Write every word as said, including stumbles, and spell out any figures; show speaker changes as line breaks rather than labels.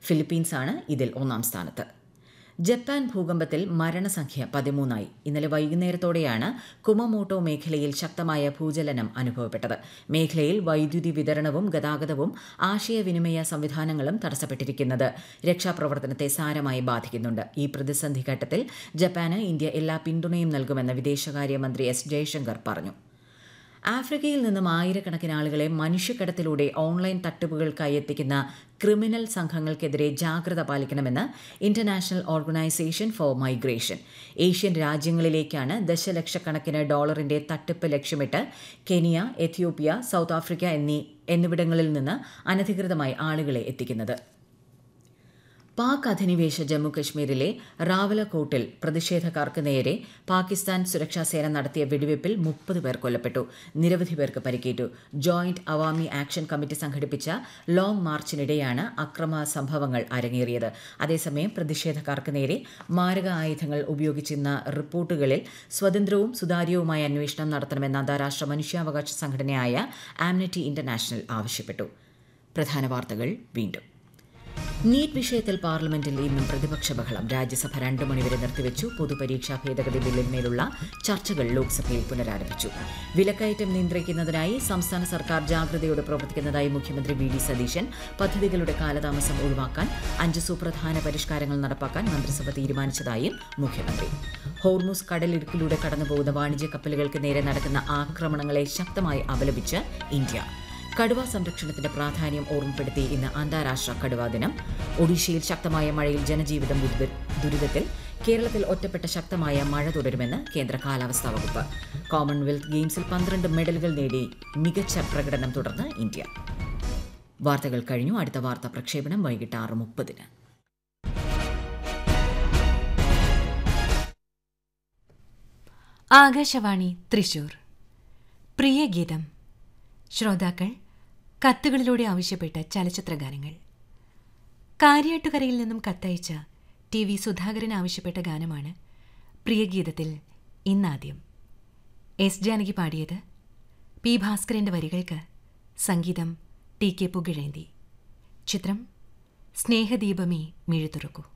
ഫിലിപ്പീൻസാണ് ഇതിൽ ഒന്നാം സ്ഥാനത്ത്. ജപ്പാൻ ഭൂകമ്പത്തിൽ മരണസംഖ്യ പതിമൂന്നായി. ഇന്നലെ വൈകുന്നേരത്തോടെയാണ് കുമമോട്ടോ മേഖലയിൽ ശക്തമായ ഭൂചലനം അനുഭവപ്പെട്ടത്. മേഖലയിൽ വൈദ്യുതി വിതരണവും ഗതാഗതവും ആശയവിനിമയ സംവിധാനങ്ങളും തടസ്സപ്പെട്ടിരിക്കുന്നത് രക്ഷാപ്രവർത്തനത്തെ സാരമായി ബാധിക്കുന്നുണ്ട്. ഈ പ്രതിസന്ധി ഘട്ടത്തിൽ ജപ്പാന് ഇന്ത്യ എല്ലാ പിന്തുണയും നൽകുമെന്ന് വിദേശകാര്യമന്ത്രി എസ് ജയശങ്കർ പറഞ്ഞു. ആഫ്രിക്കയിൽ നിന്നും ആയിരക്കണക്കിന് ആളുകളെ മനുഷ്യക്കടത്തിലൂടെ ഓൺലൈൻ തട്ടിപ്പുകൾക്കായി എത്തിക്കുന്ന ക്രിമിനൽ സംഘങ്ങൾക്കെതിരെ ജാഗ്രത പാലിക്കണമെന്ന് international organisation for migration. Asian രാജ്യങ്ങളിലേക്കാണ് ദശലക്ഷക്കണക്കിന് ഡോളറിന്റെ തട്ടിപ്പ് ലക്ഷ്യമിട്ട് കെനിയ, എത്യോപ്യ, സൌത്ത് ആഫ്രിക്ക എന്നീ എന്നിവിടങ്ങളിൽ നിന്ന് അനധികൃതമായി ആളുകളെ എത്തിക്കുന്നത്. പാക് അധിനിവേശ ജമ്മുകശ്മീരിലെ റാവലക്കോട്ടിൽ പ്രതിഷേധക്കാർക്ക് നേരെ പാകിസ്ഥാൻ സുരക്ഷാസേന നടത്തിയ വെടിവയ്പിൽ മുപ്പത് പേർ കൊല്ലപ്പെട്ടു. നിരവധി പേർക്ക് പരിക്കേറ്റു. ജോയിന്റ് അവാമി ആക്ഷൻ കമ്മിറ്റി സംഘടിപ്പിച്ച ലോങ് മാർച്ചിനിടെയാണ് അക്രമ സംഭവങ്ങൾ അരങ്ങേറിയത്. അതേസമയം പ്രതിഷേധക്കാർക്ക് നേരെ മാരക ആയുധങ്ങൾ ഉപയോഗിച്ചെന്ന റിപ്പോർട്ടുകളിൽ സ്വതന്ത്രവും സുതാര്യവുമായ അന്വേഷണം നടത്തണമെന്ന് അന്താരാഷ്ട്ര മനുഷ്യാവകാശ സംഘടനയായ ആംനസ്റ്റി ഇന്റർനാഷണൽ ആവശ്യപ്പെട്ടു. പ്രധാന വാർത്തകൾ വീണ്ടും. നീറ്റ് വിഷയത്തിൽ പാർലമെന്റിൽ ഇന്നും പ്രതിപക്ഷ ബഹളം. രാജ്യസഭ രണ്ടു മണിവരെ നിർത്തിവച്ചു. പൊതുപരീക്ഷാ ഭേദഗതി ബില്ലിന്മേലുള്ള ചർച്ചകൾ ലോക്സഭയിൽ പുനരാരംഭിച്ചു. വിലക്കയറ്റം നിയന്ത്രിക്കുന്നതിനായി സംസ്ഥാന സർക്കാർ ജാഗ്രതയോടെ പ്രവർത്തിക്കുന്നതായി മുഖ്യമന്ത്രി വി ഡി സതീശൻ. പദ്ധതികളുടെ കാലതാമസം ഒഴിവാക്കാൻ അഞ്ച് സുപ്രധാന പരിഷ്കാരങ്ങൾ നടപ്പാക്കാൻ മന്ത്രിസഭ തീരുമാനിച്ചതായും മുഖ്യമന്ത്രി. ഹോർമുസ് കടലിടുക്കിലൂടെ കടന്നുപോകുന്ന വാണിജ്യ കപ്പലുകൾക്ക് നേരെ നടക്കുന്ന ആക്രമണങ്ങളെ ശക്തമായി അപലപിച്ച് ഇന്ത്യ. കടുവ സംരക്ഷണത്തിന്റെ പ്രാധാന്യം ഓർമ്മപ്പെടുത്തി ഇന്ന് അന്താരാഷ്ട്ര കടുവാ ദിനം. ഒഡീഷയിൽ ശക്തമായ മഴയിൽ ജനജീവിതം ദുരിതത്തിൽ. കേരളത്തിൽ ഒറ്റപ്പെട്ട ശക്തമായ മഴ തുടരുമെന്ന് കേന്ദ്ര കാലാവസ്ഥാ വകുപ്പ്. കോമൺവെൽത്ത് ഗെയിംസിൽ പന്ത്രണ്ട് മെഡലുകൾ നേടി മികച്ച പ്രകടനം തുടർന്ന് ഇന്ത്യ. വാർത്തകൾ കഴിഞ്ഞു. അടുത്ത വാർത്താ പ്രക്ഷേപണം വൈകിട്ട് ആറ് മുപ്പതിന്.
ആകാശവാണി തൃശൂർ. പ്രിയ ഗീതം. ശ്രോതാക്കൾ കത്തുകളിലൂടെ ആവശ്യപ്പെട്ട ചലച്ചിത്ര ഗാനങ്ങൾ. കാര്യാട്ടുകരയിൽ നിന്നും കത്തയച്ച ടി വി സുധാകരൻ ആവശ്യപ്പെട്ട ഗാനമാണ് പ്രിയഗീതത്തിൽ ഇന്നാദ്യം. എസ് ജാനകി പാടിയത്. പി ഭാസ്കരന്റെ വരികൾക്ക് സംഗീതം ടി കെ പുകഴേന്തി. ചിത്രം സ്നേഹദീപമേ മിഴിതുറക്കൂ.